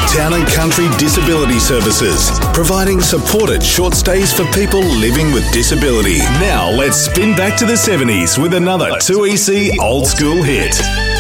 Town and Country Disability Services, providing supported short stays for people living with disability. Now let's spin back to the 70s with another 2EC old school hit.